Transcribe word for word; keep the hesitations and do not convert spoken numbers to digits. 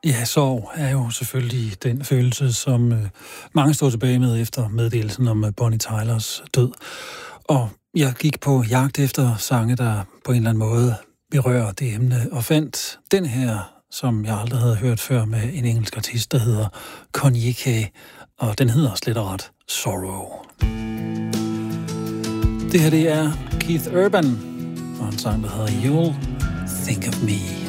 Ja, sorg er jo selvfølgelig den følelse, som øh, mange står tilbage med efter meddelelsen om øh, Bonnie Tylers død. Og jeg gik på jagt efter sange, der på en eller anden måde berører det emne, og fandt den her, som jeg aldrig havde hørt før, med en engelsk artist, der hedder Konyeke, og den hedder slet og ret Sorrow. Det her, det er Keith Urban, og en sang, der hedder You'll Think of Me.